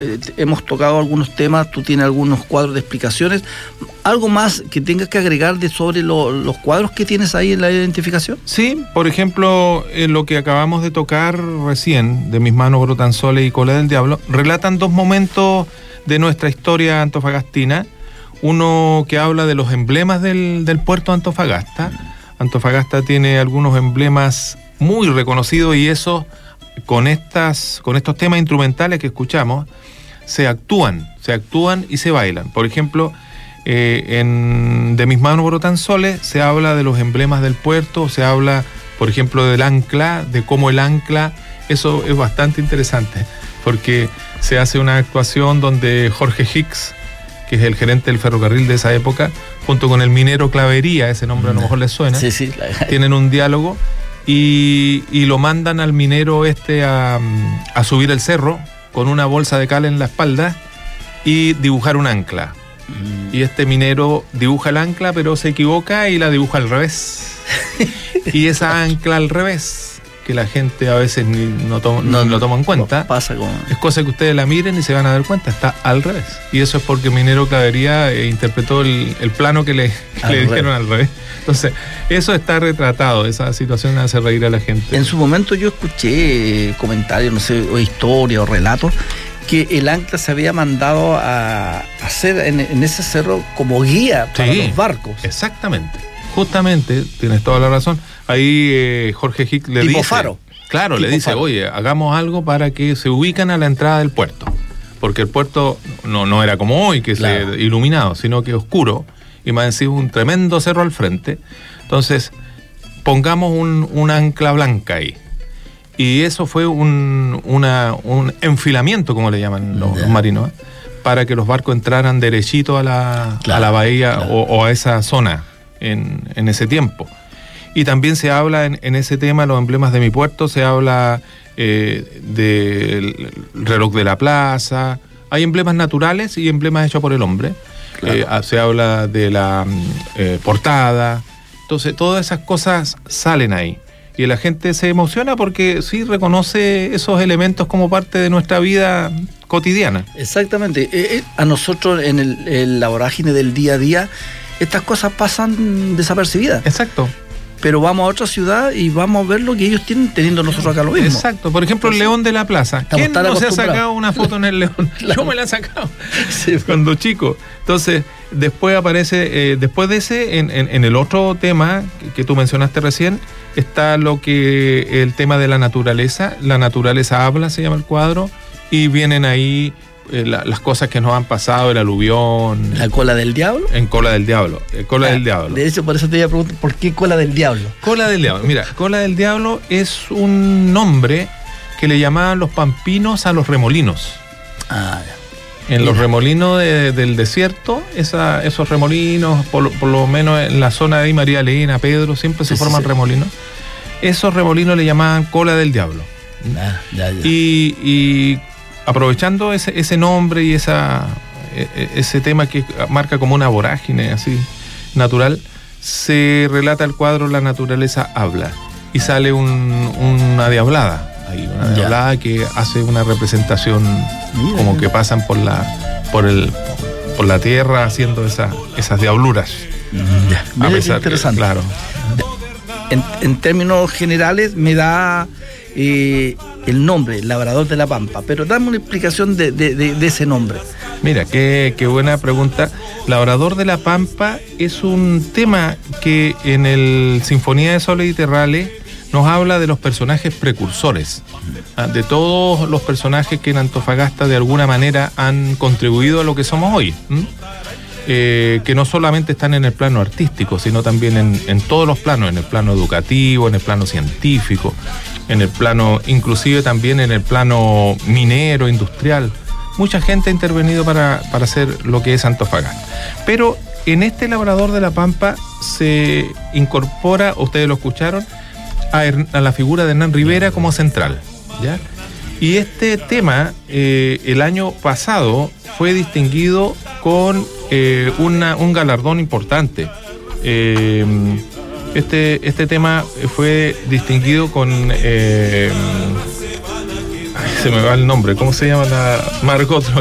hemos tocado algunos temas, tú tienes algunos cuadros de explicaciones. ¿Algo más que tengas que agregar sobre los cuadros que tienes ahí en la identificación? Sí, por ejemplo, lo que acabamos de tocar recién, de Mis manos brotan soles y Cola del diablo, relatan dos momentos de nuestra historia antofagastina. Uno que habla de los emblemas del puerto de Antofagasta. Antofagasta tiene algunos emblemas muy reconocidos y esos, con estos temas instrumentales que escuchamos, se actúan y se bailan. Por ejemplo, en De mis manos brotan soles se habla de los emblemas del puerto, se habla, por ejemplo, del ancla, de cómo el ancla, eso es bastante interesante, porque se hace una actuación donde Jorge Hicks, que es el gerente del ferrocarril de esa época, junto con el minero Clavería, ese nombre a lo mejor les suena, sí. Tienen un diálogo y lo mandan al minero a subir el cerro con una bolsa de cal en la espalda y dibujar un ancla. Y este minero dibuja el ancla, pero se equivoca y la dibuja al revés. Y esa ancla al revés, que la gente a veces no lo toma en cuenta, es cosa que ustedes la miren y se van a dar cuenta, está al revés. Y eso es porque Minero Clavería interpretó el plano que le dijeron al revés. Entonces, eso está retratado, esa situación hace reír a la gente. En su momento yo escuché comentarios, no sé, o historias o relatos, que el ancla se había mandado a hacer en ese cerro como guía para los barcos. Exactamente. Justamente, tienes toda la razón. Ahí Jorge Hicks le dice... faro. Claro, le dice, oye, hagamos algo para que se ubican a la entrada del puerto. Porque el puerto no era como hoy, que claro, se iluminado, sino que oscuro. Y más encima un tremendo cerro al frente. Entonces, pongamos un ancla blanca ahí. Y eso fue un enfilamiento, como le llaman los marinos, para que los barcos entraran derechito a la bahía o a esa zona en ese tiempo. Y también se habla en ese tema, los emblemas de mi puerto, se habla del reloj de la plaza. Hay emblemas naturales y emblemas hechos por el hombre. Claro. Se habla de la portada. Entonces, todas esas cosas salen ahí. Y la gente se emociona porque sí reconoce esos elementos como parte de nuestra vida cotidiana. Exactamente. A nosotros en la vorágine del día a día, estas cosas pasan desapercibidas. Exacto. Pero vamos a otra ciudad y vamos a ver lo que ellos tienen teniendo nosotros acá lo mismo. Exacto. Por ejemplo, el León de la Plaza. ¿Quién no se ha sacado una foto en el León? Claro. Yo me la he sacado cuando chico. Entonces, después aparece, después de ese, en el otro tema que tú mencionaste recién, está el tema de la naturaleza. La naturaleza habla, se llama el cuadro, y vienen ahí las cosas que nos han pasado, el aluvión. ¿La cola del diablo? En Cola del Diablo. Cola del Diablo. De hecho, por eso te iba a preguntar, ¿por qué Cola del Diablo? Cola del Diablo. Mira, Cola del Diablo es un nombre que le llamaban los pampinos a los remolinos. En los remolinos del desierto, esos remolinos, por lo menos en la zona de María Elena, Pedro, siempre se forman remolinos. Esos remolinos le llamaban Cola del Diablo. Y aprovechando ese nombre y ese tema que marca como una vorágine así natural, se relata el cuadro La naturaleza habla y sale una diablada. Hay una diablada que hace una representación como que pasan por la tierra haciendo esas diabluras. Mira, qué interesante. Claro. En términos generales me da el nombre, Labrador de la Pampa, pero dame una explicación de ese nombre. Mira, qué buena pregunta. Labrador de la Pampa es un tema que en el Sinfonía de Soles y Terrales nos habla de los personajes precursores, de todos los personajes que en Antofagasta de alguna manera han contribuido a lo que somos hoy. Que no solamente están en el plano artístico, sino también en todos los planos, en el plano educativo, en el plano científico, en el plano, inclusive también en el plano minero, industrial. Mucha gente ha intervenido para hacer lo que es Antofagasta. Pero en este Labrador de la Pampa se incorpora, ustedes lo escucharon, a la figura de Hernán Rivera como central, ¿ya? Y este tema, el año pasado, fue distinguido con un galardón importante. Este tema fue distinguido con... se me va el nombre. ¿Cómo se llama la Margot?